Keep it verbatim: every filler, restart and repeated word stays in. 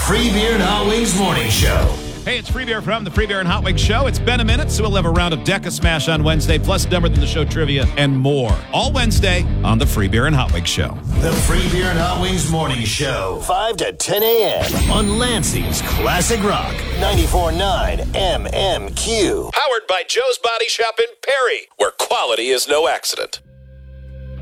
Free Beer and Hot Wings Morning Show. Hey, it's Free Beer from the Free Beer and Hot Wings Show. It's been a minute, so we'll have a round of Deca Smash on Wednesday, plus Dumber Than the Show trivia and more. All Wednesday on the Free Beer and Hot Wings Show. The Free Beer and Hot Wings Morning Show. five to ten a.m. on Lansing's Classic Rock. ninety-four point nine M M Q. Powered by Joe's Body Shop in Perry, where quality is no accident.